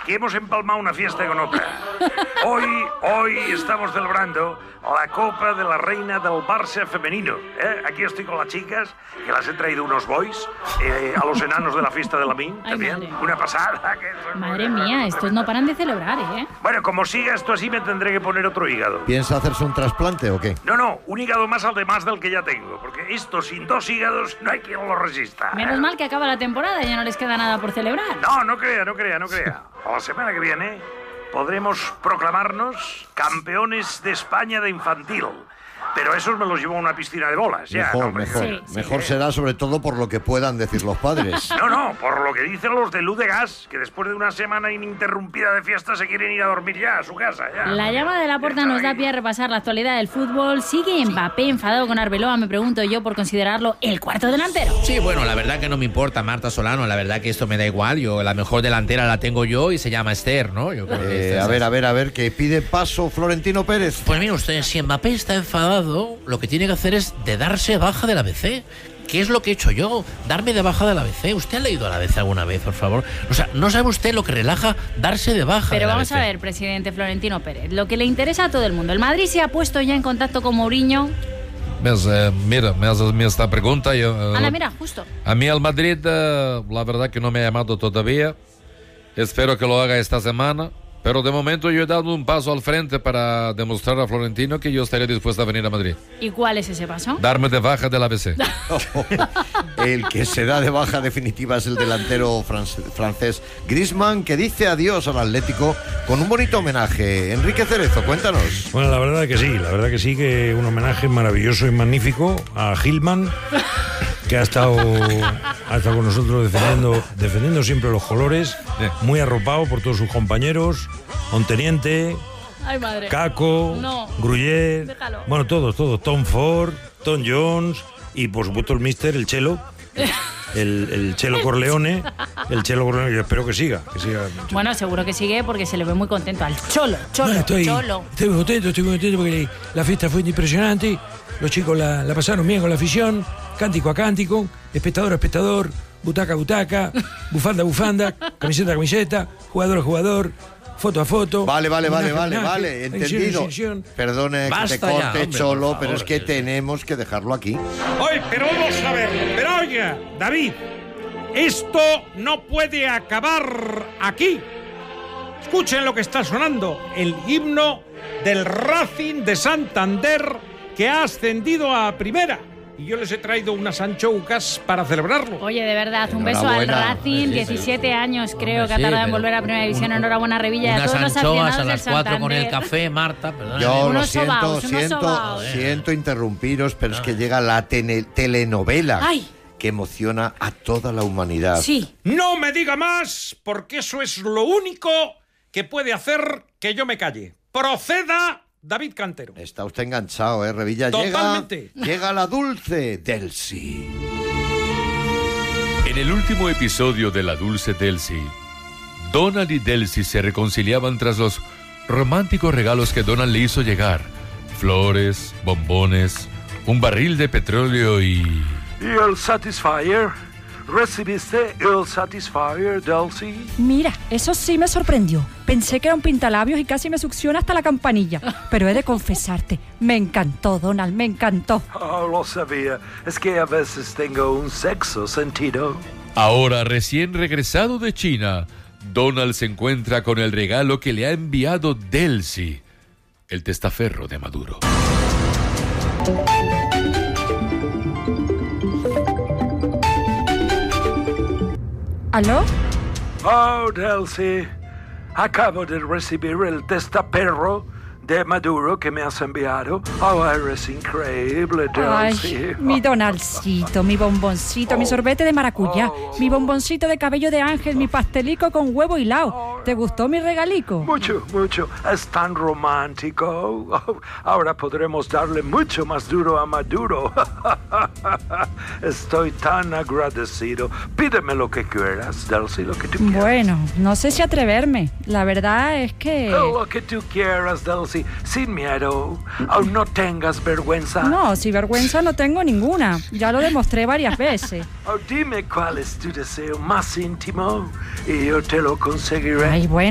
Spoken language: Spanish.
que hemos empalmado una fiesta con otra. Hoy estamos celebrando la Copa de la Reina del Barça femenino. Aquí estoy con las chicas, que las he traído unos boys, a los enanos de la fiesta de la Min, también. Madre. Una pasada. Madre mía, estos no paran de celebrar, ¿eh? Bueno, como siga esto así, me tendré que poner otro hígado. ¿Piensa hacerse un trasplante o qué? No, un hígado más además del que ya tengo, porque esto sin 2 hígados no hay quien lo resista. Menos mal que acaba la temporada y ya no les queda nada por celebrar. No crea. A la semana que viene podremos proclamarnos campeones de España de infantil. Pero esos me los llevo a una piscina de bolas. Mejor será, sobre todo por lo que puedan decir los padres. No, por lo que dicen los de Luz de Gas, que después de una semana ininterrumpida de fiesta se quieren ir a dormir ya a su casa. Ya. La llamada de Laporta nos da pie a repasar la actualidad del fútbol. ¿Sigue Mbappé enfadado con Arbeloa, me pregunto yo, por considerarlo el cuarto delantero? Sí, bueno, la verdad que no me importa, Marta Solano, la verdad que esto me da igual. Yo, la mejor delantera la tengo yo y se llama Esther, ¿no? Yo creo que a ver, que pide paso Florentino Pérez. Pues mire usted, si Mbappé está enfadado, lo que tiene que hacer es de darse baja del ABC. ¿Qué es lo que he hecho yo? Darme de baja del ABC. ¿Usted ha leído el ABC alguna vez, por favor? O sea, ¿no sabe usted lo que relaja darse de baja? Pero del vamos ABC? a ver, presidente Florentino Pérez, lo que le interesa a todo el mundo. ¿El Madrid se ha puesto ya en contacto con Mourinho? Mira, me haces esta pregunta. Mira, justo. A mí el Madrid, la verdad que no me ha llamado todavía. Espero que lo haga esta semana. Pero de momento yo he dado un paso al frente para demostrar a Florentino que yo estaría dispuesto a venir a Madrid. ¿Y cuál es ese paso? Darme de baja del ABC. El que se da de baja definitiva es el delantero francés Griezmann, que dice adiós al Atlético con un bonito homenaje. Enrique Cerezo, cuéntanos. Bueno, la verdad que sí, que un homenaje maravilloso y magnífico a Gilman, que ha estado con nosotros defendiendo siempre los colores, muy arropado por todos sus compañeros, Monteniente, Ay, madre. Caco, No. Gruyère, Déjalo. bueno, todos, Tom Ford, Tom Jones y por supuesto el Mister, el Chelo, el Chelo Corleone, que espero que siga. Bueno, seguro que sigue porque se le ve muy contento al Cholo. Bueno, estoy muy contento porque la fiesta fue impresionante, los chicos la pasaron bien con la afición, cántico a cántico, espectador a espectador, butaca a butaca, bufanda a bufanda, camiseta a camiseta, jugador a jugador, foto a foto. Vale, entendido. Perdone que te corte, ya, hombre, Cholo, por pero favor, es que tenemos que dejarlo aquí. Oye, pero vamos a ver. Pero oiga, David, esto no puede acabar aquí. Escuchen lo que está sonando, el himno del Racing de Santander, que ha ascendido a primera. Y yo les he traído unas anchoucas para celebrarlo. Oye, de verdad, un beso al Enhorabuena. Racing, 17 años creo que ha sí, tardado en pero volver a Primera División. Enhorabuena, Revilla, y a Unas todos los anchoas aficionados a las del 4 con el Santander. café, Marta, perdón. Yo lo Unos sobaos, siento interrumpiros, pero es que llega la telenovela Ay. que emociona a toda la humanidad. Sí. No me diga más, porque eso es lo único que puede hacer que yo me calle. Proceda, David Cantero. Está usted enganchado, Revilla. Totalmente. Llega la dulce Delcy. En el último episodio de La Dulce Delcy, Donald y Delcy se reconciliaban tras los románticos regalos que Donald le hizo llegar. Flores, bombones, un barril de petróleo y el Satisfyer. ¿Recibiste el Satisfyer, Delcy? Mira, eso sí me sorprendió. Pensé que era un pintalabios y casi me succiona hasta la campanilla. Pero he de confesarte, me encantó, Donald, me encantó. Oh, lo sabía. Es que a veces tengo un sexto sentido. ahora recién regresado de China, Donald se encuentra con el regalo que le ha enviado Delcy, el testaferro de Maduro. ¿Aló? Oh, Delcy, acabo de recibir el testaperro de Maduro que me has enviado. Oh, eres increíble, Delcy. Ay, mi Donaldcito, mi bomboncito, mi sorbete de maracuyá, mi bomboncito de cabello de ángel, mi pastelico con huevo hilao. ¿Te gustó mi regalico? Mucho, mucho. Es tan romántico. Oh, ahora podremos darle mucho más duro a Maduro. Estoy tan agradecido. Pídeme lo que quieras, Delcy, lo que tú quieras. Bueno, no sé si atreverme. La verdad es que... Lo que tú quieras, Delcy, sin miedo. Oh, no tengas vergüenza. No, si vergüenza no tengo ninguna. Ya lo demostré varias veces. Oh, dime cuál es tu deseo más íntimo y yo te lo conseguiré. Ay, bueno.